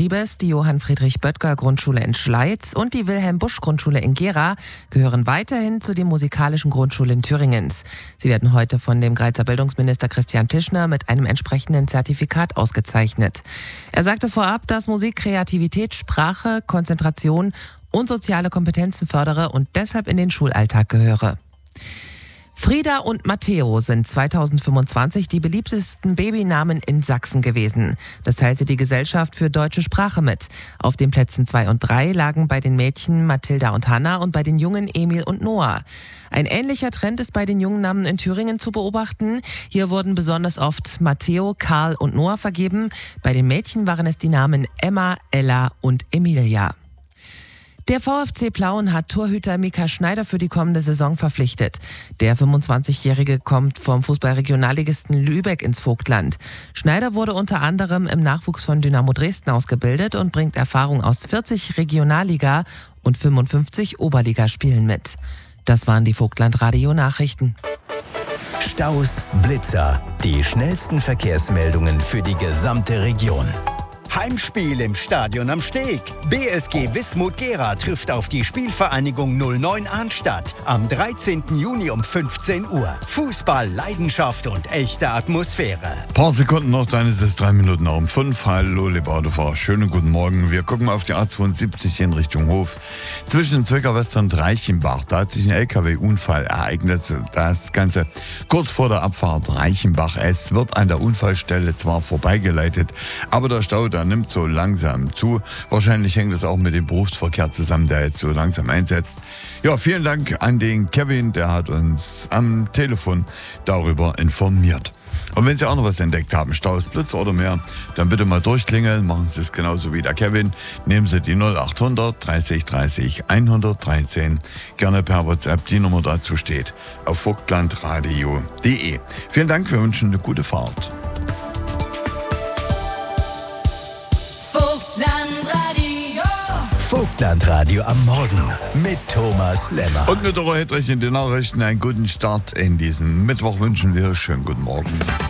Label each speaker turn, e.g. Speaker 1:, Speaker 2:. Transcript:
Speaker 1: Triebes, die Johann-Friedrich-Böttger-Grundschule in Schleiz und die Wilhelm-Busch-Grundschule in Gera gehören weiterhin zu den musikalischen Grundschulen Thüringens. Sie werden heute von dem Greizer Bildungsminister Christian Tischner mit einem entsprechenden Zertifikat ausgezeichnet. Er sagte vorab, dass Musik Kreativität, Sprache, Konzentration und soziale Kompetenzen fördere und deshalb in den Schulalltag gehöre. Frieda und Matteo sind 2025 die beliebtesten Babynamen in Sachsen gewesen. Das teilte die Gesellschaft für deutsche Sprache mit. Auf den Plätzen 2 und 3 lagen bei den Mädchen Mathilda und Hanna und bei den Jungen Emil und Noah. Ein ähnlicher Trend ist bei den jungen Namen in Thüringen zu beobachten. Hier wurden besonders oft Matteo, Karl und Noah vergeben. Bei den Mädchen waren es die Namen Emma, Ella und Emilia. Der VfC Plauen hat Torhüter Mika Schneider für die kommende Saison verpflichtet. Der 25-Jährige kommt vom Fußball-Regionalligisten Lübeck ins Vogtland. Schneider wurde unter anderem im Nachwuchs von Dynamo Dresden ausgebildet und bringt Erfahrung aus 40 Regionalliga- und 55 Oberligaspielen mit. Das waren die Vogtland-Radio-Nachrichten.
Speaker 2: Staus, Blitzer, die schnellsten Verkehrsmeldungen für die gesamte Region. Heimspiel im Stadion am Steg. BSG Wismut Gera trifft auf die Spielvereinigung 09 Arnstadt am 13. Juni um 15 Uhr. Fußball, Leidenschaft und echte Atmosphäre.
Speaker 3: Paar Sekunden noch, dann ist es 3 Minuten nach um 5. Hallo, liebe Autofahrer, schönen guten Morgen. Wir gucken auf die A72 in Richtung Hof. Zwischen Zwickau-West und Reichenbach, da hat sich ein LKW-Unfall ereignet. Das Ganze kurz vor der Abfahrt Reichenbach. Es wird an der Unfallstelle zwar vorbeigeleitet, aber der Stau nimmt so langsam zu. Wahrscheinlich hängt es auch mit dem Berufsverkehr zusammen, der jetzt so langsam einsetzt. Ja, vielen Dank an den Kevin, der hat uns am Telefon darüber informiert. Und wenn Sie auch noch was entdeckt haben, Staus, Blitz oder mehr, dann bitte mal durchklingeln, machen Sie es genauso wie der Kevin. Nehmen Sie die 0800 30 30 113, gerne per WhatsApp, die Nummer dazu steht, auf vogtlandradio.de. Vielen Dank, wir wünschen eine gute Fahrt.
Speaker 2: Vogtlandradio am Morgen mit Thomas Lemmer.
Speaker 3: Und mit Doro Hedrich in den Nachrichten einen guten Start in diesen Mittwoch wünschen wir. Schönen guten Morgen.